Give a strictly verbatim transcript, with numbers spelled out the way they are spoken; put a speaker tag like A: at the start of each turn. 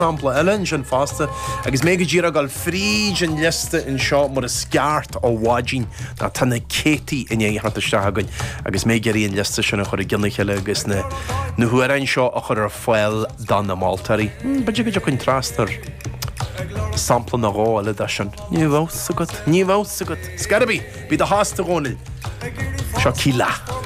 A: sampla Ellen sin fásta agus mé go ddíra gáil fríd an liste in seo mar a sceart ó bháidín na tanna cétaí in é hatiste againn agus mé geirí an liste sinna chur a ginnacheile agus na na huarain seo a chur ar foiil dan na Maltarí. Beidir go chun trastar sampla na gáile da sin. Ní bhá sa go, ní bhá sa go. Scarabí, bí a hásta gónil. Seo cíla.